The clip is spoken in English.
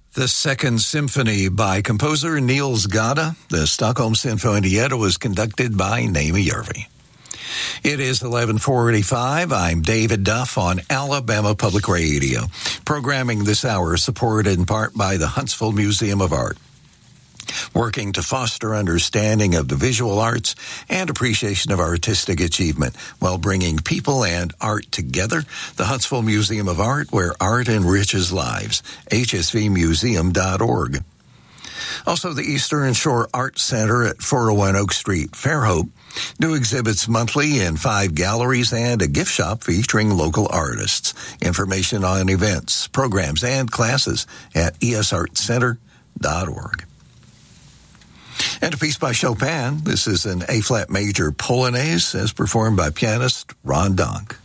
The Second Symphony by composer Niels Gade. The Stockholm Sinfonietta was conducted by Naomi Järvi. It is 11:45. I'm David Duff on Alabama Public Radio. Programming this hour supported in part by the Huntsville Museum of Art, working to foster understanding of the visual arts and appreciation of artistic achievement while bringing people and art together. The Huntsville Museum of Art, where art enriches lives. hsvmuseum.org. Also, the Eastern Shore Art Center at 401 Oak Street, Fairhope. New exhibits monthly in 5 galleries and a gift shop featuring local artists. Information on events, programs, and classes at esartcenter.org. And a piece by Chopin. This is an A-flat major Polonaise as performed by pianist Ron Donk.